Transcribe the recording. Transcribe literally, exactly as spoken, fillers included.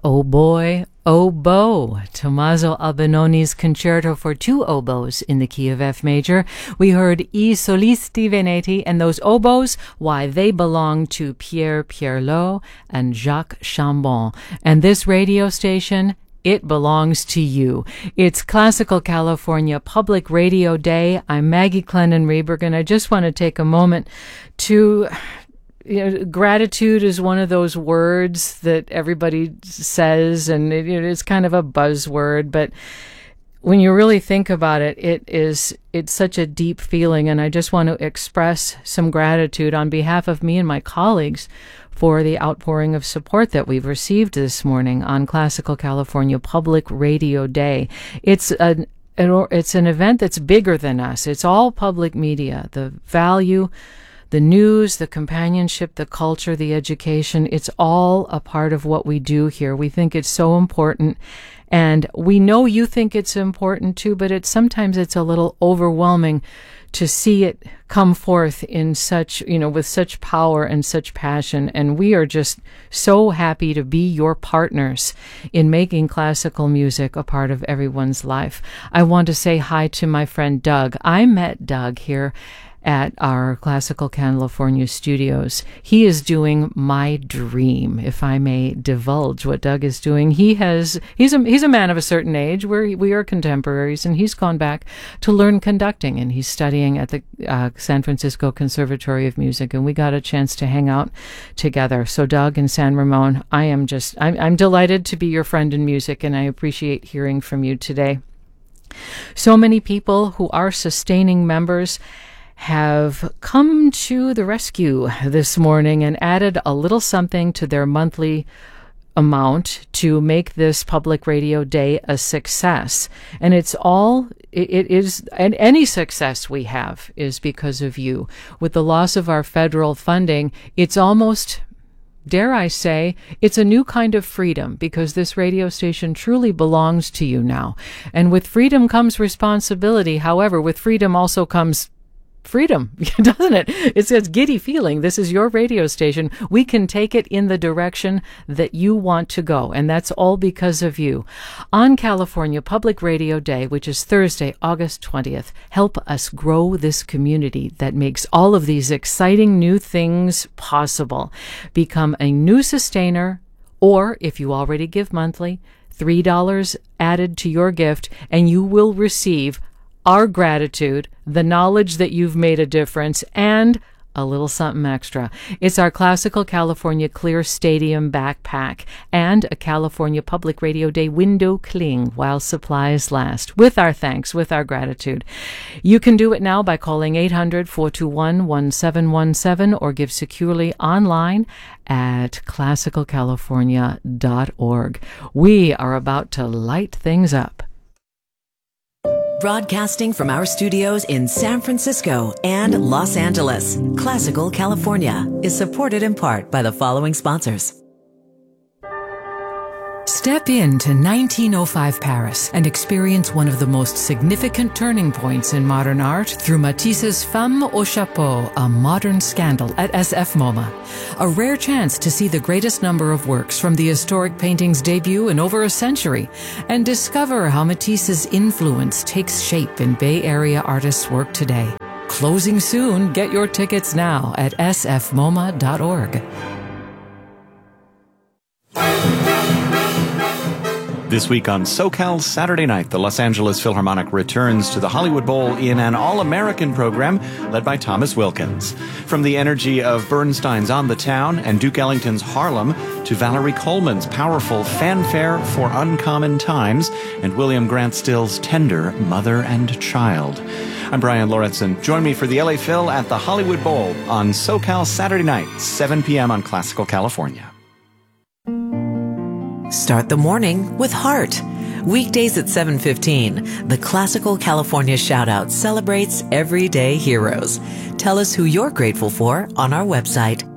Oh Boy, Oboe, Tommaso Albinoni's concerto for two oboes in the key of F major. We heard I Solisti Veneti, and those oboes, why, they belong to Pierre Pierlot and Jacques Chambon. And this radio station, it belongs to you. It's Classical California Public Radio Day. I'm Maggie Clennon Reberg, and I just want to take a moment to... You know, gratitude is one of those words that everybody says, and it, it's kind of a buzzword, but when you really think about it, it is, it's such a deep feeling, and I just want to express some gratitude on behalf of me and my colleagues for the outpouring of support that we've received this morning on Classical California Public Radio Day. It's an it's an event that's bigger than us. It's all public media. The value, the news, the companionship, the culture, the education, it's all a part of what we do here. We think it's so important, and we know you think it's important too, but it's sometimes it's a little overwhelming to see it come forth in such, you know, with such power and such passion. And we are just so happy to be your partners in making classical music a part of everyone's life. I want to say hi to my friend Doug. I met Doug here at our Classical California studios. He is doing my dream, if I may divulge what Doug is doing. He has, he's a, he's a man of a certain age. We're, we are contemporaries, and he's gone back to learn conducting, and he's studying at the uh, San Francisco Conservatory of Music, and we got a chance to hang out together. So Doug and San Ramon, I am just, I'm, I'm delighted to be your friend in music, and I appreciate hearing from you today. So many people who are sustaining members have come to the rescue this morning and added a little something to their monthly amount to make this Public Radio Day a success. And it's all, it, it is, and any success we have is because of you. With the loss of our federal funding, it's almost, dare I say, it's a new kind of freedom, because this radio station truly belongs to you now. And with freedom comes responsibility. However, with freedom also comes freedom, doesn't it? It's a giddy feeling. This is your radio station. We can take it in the direction that you want to go, and that's all because of you. On California Public Radio Day, which is Thursday, August twentieth, help us grow this community that makes all of these exciting new things possible. Become a new sustainer, or if you already give monthly, three dollars added to your gift, and you will receive our gratitude, the knowledge that you've made a difference, and a little something extra. It's our Classical California Clear Stadium backpack and a California Public Radio Day window cling while supplies last, with our thanks, with our gratitude. You can do it now by calling eight hundred, four two one, one seven one seven or give securely online at classical california dot org. We are about to light things up. Broadcasting from our studios in San Francisco and Los Angeles, Classical California is supported in part by the following sponsors. Step into nineteen oh five Paris and experience one of the most significant turning points in modern art through Matisse's Femme au Chapeau, a modern scandal at S F MoMA. A rare chance to see the greatest number of works from the historic painting's debut in over a century and discover how Matisse's influence takes shape in Bay Area artists' work today. Closing soon. Get your tickets now at s f moma dot org. This week on SoCal Saturday Night, the Los Angeles Philharmonic returns to the Hollywood Bowl in an all-American program led by Thomas Wilkins. From the energy of Bernstein's On the Town and Duke Ellington's Harlem to Valerie Coleman's powerful Fanfare for Uncommon Times and William Grant Still's tender Mother and Child. I'm Brian Lorentzen. Join me for the L A Phil at the Hollywood Bowl on SoCal Saturday Night, seven p.m. on Classical California. Start the morning with heart. Weekdays at seven fifteen, the Classical California Shoutout celebrates everyday heroes. Tell us who you're grateful for on our website,